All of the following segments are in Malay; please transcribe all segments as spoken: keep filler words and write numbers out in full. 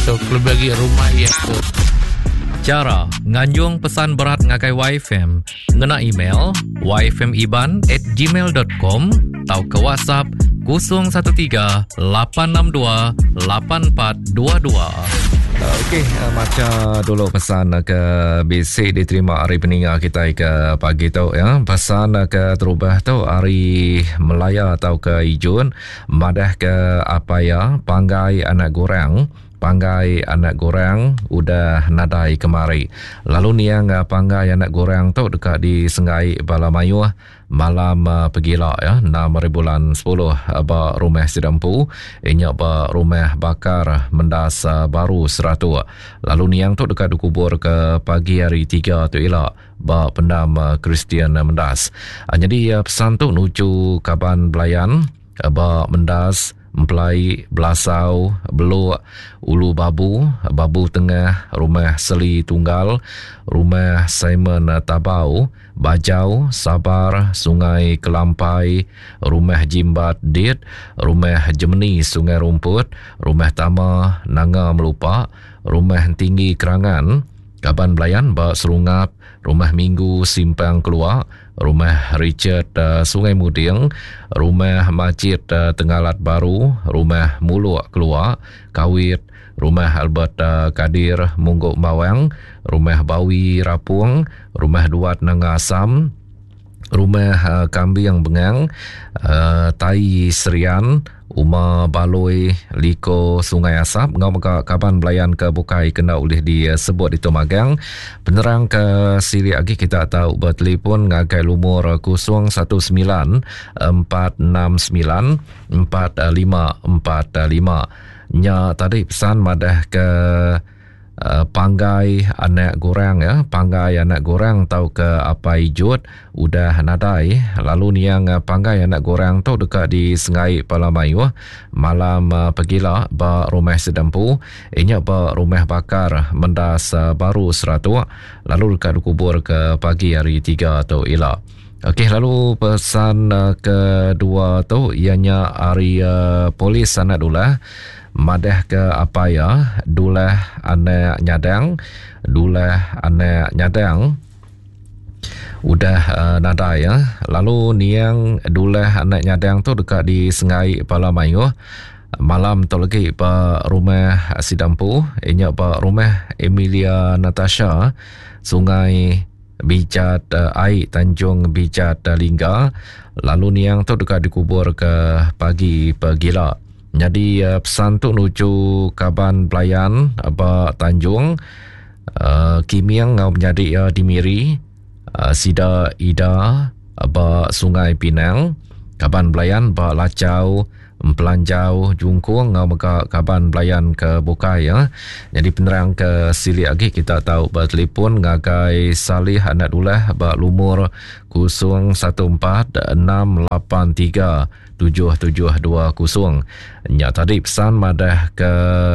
So, kalau bagi rumah yang tu. Cara nganjung pesan berat ngagai Y F M, ngena email y f m iban at gmail dot com atau ke WhatsApp kosong satu tiga lapan enam dua lapan empat dua dua. Okey, uh, macam dulu pesan uh, ke B C diterima hari peninggal kita ke pagi tu ya. Pesan uh, ke terubah tu hari Melaya atau ke Ijun, madah ke apa ya, panggai anak goreng. Panggai anak goreng udah nadai kemari. Lalu ni yang uh, panggai anak goreng tu dekat di Sengai Balamayu malam uh, pegila ya, enam bulan sepuluh uh, ba rumah sedampu inya ba rumah bakar mendas uh, baru seratu. Lalu ni yang tu dekat dikubur ke pagi hari tiga tu elak ba pendam uh, Kristian uh, mendas. Uh, jadi uh, pesan tu nuju Kaban Belayan uh, ba mendas Mempelai, Belasau, Beluk, Ulu Babu, Babu Tengah, Rumah Seli Tunggal, Rumah Simon Tabau, Bajau, Sabar, Sungai Kelampai, Rumah Jimbat Dit, Rumah Jemeni Sungai Rumput, Rumah Tama Nanga Melupak, Rumah Tinggi Kerangan, Kaban Belayan, Bak Serungap, Rumah Minggu Simpang Keluar, Rumah Richard uh, Sungai Muding, Rumah Masjid uh, Tenggalat Baru, Rumah Muluk Keluar, Kawit, Rumah Albert uh, Kadir Mungguk Mawang, Rumah Bawi Rapung, Rumah Duat Nanga Asam, Rumah uh, Kambiang Bengang, uh, Tai Serian, Uma Baloi, Liko Sungai Asap, ngau maka Kaban Belayan ke Bukai kena oleh disebut itu magang. Penerang ke siri lagi kita tahu bertelefon ngagai lumur kosong satu sembilan empat enam sembilan empat lima empat lima. Nya tadi pesan madah ke Uh, panggai anak goreng ya, panggai anak goreng tau ke apa ijut udah nadai. Lalu ni yang uh, panggai anak goreng tu dekat di Sengai Balamayu malam uh, pegila ba rumah sedampu inya ba rumah bakar mendas uh, baru seratu. Lalu dekat dikubur ke pagi hari tiga tu elak. Okey, lalu pesan uh, kedua tu ianya hari uh, polis anak dulah madah ke apa ya, dulah anak nyadang, dulah anak nyadang udah uh, nada ya. Lalu ni yang dulah anak nyadang tu dekat di Sengai Balamayu malam tu lagi ba rumah Sidampu inya ba rumah Emilia Natasha Sungai Bijat uh, Ai Tanjung Bijat uh, Lingga. Lalu ni yang tu dekat dikubur ke pagi pegila. Jadi uh, pesan tu nuju Kaban Belayan apa Tanjung uh, Kimiang ngau menjadi uh, Dimiri uh, Sida Ida apa Sungai Pinang, Kaban Belayan ba Lacau Pelanjau Jungkung ngau maka Kaban Belayan ke Bukai ya. Jadi penerang ke sili lagi kita tahu bertelefon ngagai Salih anak dulah ba lumur kosong satu empat enam lapan tiga tujuh tujuh dua kosong. Nya tadi pesan madah ke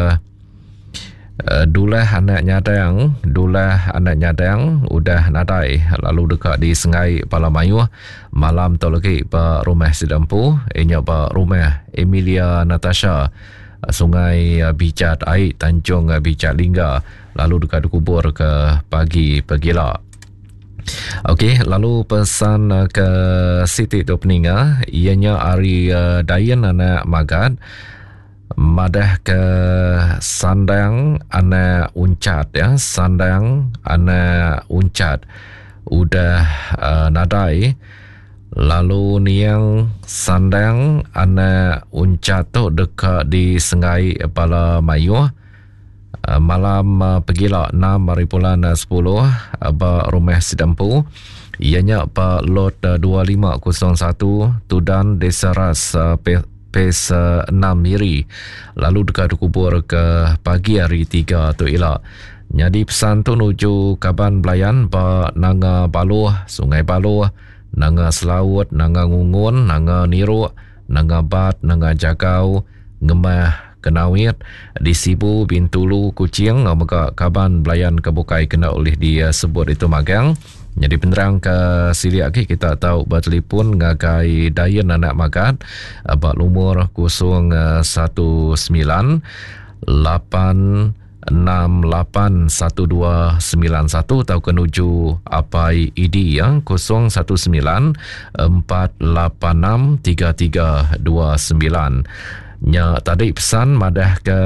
uh, dulah anak nyadang, dulah anak nyadang udah nadai. Lalu dekat di Sengai Balamayu malam tu lagi ba rumah sedampu inya ba rumah Emilia Natasha Sungai Bijat Ai Tanjung Bijat Lingga. Lalu dekat dikubur ke pagi pegila. Okey, lalu pesan uh, ke Siti Dopninga ianya hari uh, Dayan anak Magad madah ke Sandang anak Uncat ya, Sandang anak Uncat udah uh, nadai. Lalu ni yang Sandang anak Uncat tu dekat di Sengai Balamayu Uh, malam uh, pegila enam bulan sepuluh uh, ba rumah Sidampu ianya ba lot uh, dua lima kosong satu Tudan Desa Ras uh, P S uh, enam Miri. Lalu dekat dikubur ke pagi hari tiga tu elak. Jadi pesan tu nuju Kaban Belayan ba Nanga Baluh, Sungai Baluh, Nanga Selawut, Nanga Ngungun, Nanga Niru, Nanga Bat, Nanga Jagau, Ngemah Kenawit, di Sibu, Bintulu, Kucing, maka Kaban Belayan ke Bukai kena oleh dia sebut itu magang. Jadi penerang ke sili lagi kita tahu bertelefon ngagai Dayan anak Magat abak lumur kosong satu sembilan. lapan enam lapan satu dua sembilan satu atau kenuju Apai E D yang kosong satu sembilan empat lapan enam tiga tiga dua sembilan. Nya tadi pesan madah ke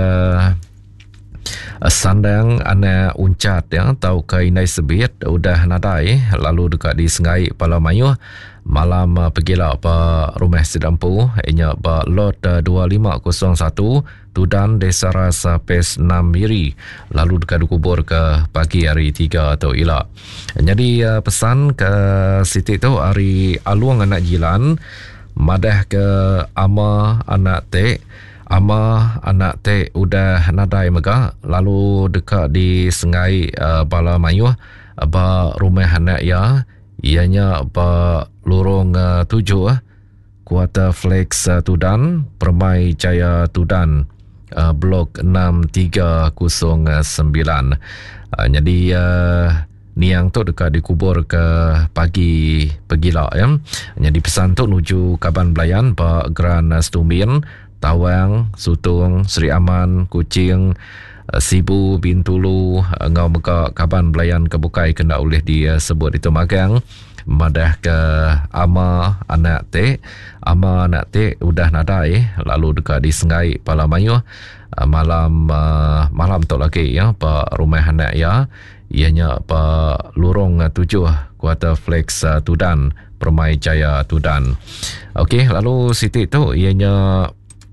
sandang anak uncat yang tahu ke Inai Sebit udah nadai lalu dekat di Sengai Palamayuh malam uh, pergilah pa rumah sedampu ianya ba lot uh, dua lima kosong satu Tudan Desa Rasa Pes enam Miri lalu dekat dikubur ke pagi hari tiga atau ilak. Jadi uh, pesan ke Siti tu hari aluang anak jilan madah ke ama anak tek ama anak tek udah nadai mega lalu dekat di Sengai uh, Palamayuh ba rumah anak ya ianya ba lorong uh, tujuh Kuarter Flex uh, Tudan Permai Jaya Tudan uh, blok enam tiga kosong sembilan. uh, jadi uh, niang tu dekat dikubur ke pagi pergilah ya. Jadi pesan tu nuju Kaban Belayan ba Gran Stumbin Tawang Sutung Seri Aman Kuching Sibu Bintulu ngau meka Kaban Belayan kebukai kena oleh dia sebut itu magang madah ke ama anak te ama anak te udah nadai lalu dekat di Sengai Palamayuh malam uh, malam tu lagi ya pa rumah anak ya ianya pa lorong tujuh Kuarter Flex uh, Tudan Permai Jaya Tudan. Okey, lalu Siti tu ianya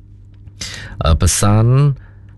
uh, pesan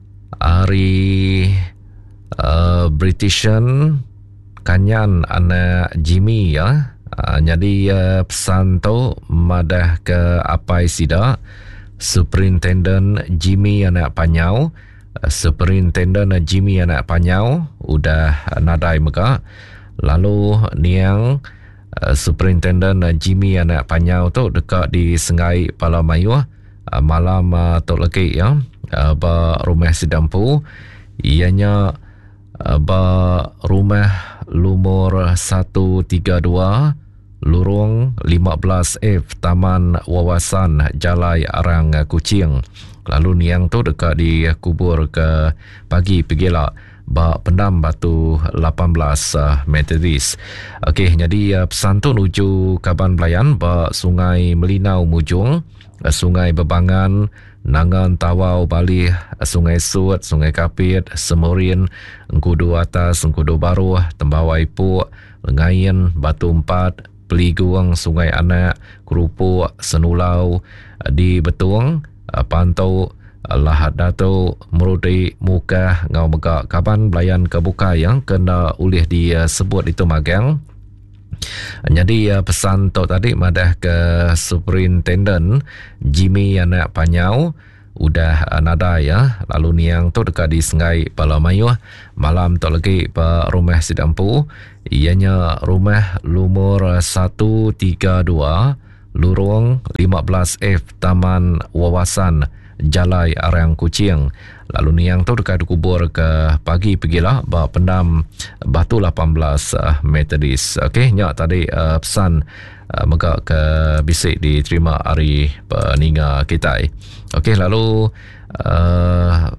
hari uh, Britishan Kanyan anak Jimmy ya. Uh, jadi uh, pesan tu madah ke Apai Sida Superintendent Jimmy anak Panyau. uh, Superintendent Jimmy anak Panyau udah nadai meka. Lalu niang uh, Superintendent Jimmy anak Panyau tu dekat di Sengai Palamayuh uh, malam uh, tu lagi ya. Uh, ba rumah sedampu ianya uh, ba rumah lumur satu tiga dua lorong lima belas F Taman Wawasan Jalai Arang Kuching. Lalu niang tu dekat di kubur ke pagi pergilah ba Pendam Batu lapan belas uh, Methodist. Okey, jadi uh, pesan tu nuju Kaban Belayan ba Sungai Melinau Mujung, uh, Sungai Bebangan, Nangan Tawau Bali, Sungai Sut, Sungai Kapit, Semorin, Engkudu Atas, Engkudu Baru, Tembawai Puk, Lengayin, Batu Empat, Peliguang, Sungai Anak, Kerupuk, Senulau, di Betung, Pantau, Lahad Dato, Merudi, Muka, Ngau Mega Kaban Belayan Kebuka yang kena ulih disebut itu magang. Jadi uh, pesan tu tadi madah ke Superintendent Jimmy anak Panyau udah uh, nada ya. Lalu niang tu dekat di Sengai Palamayuh malam tu lagi pa rumah sedampu ianya rumah lumur satu tiga dua lorong lima belas F Taman Wawasan Jalai Arang Kuching. Lalu niang tu dekat dikubur ke pagi pergilah ba Pendam Batu lapan belas uh, Methodist. Okey, nyak tadi uh, pesan uh, mega ke bisik diterima hari peninga kita. Okey, lalu uh,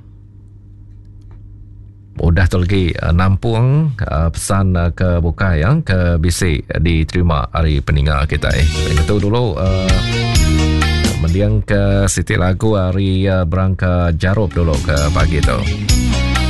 udah tu lagi uh, nampung uh, pesan uh, ke buka yang ke bisik diterima hari peninga kita. Itu dulu uh, mendiang ke Siti Lagu hari uh, berangka Jarup dulu ke pagi tu.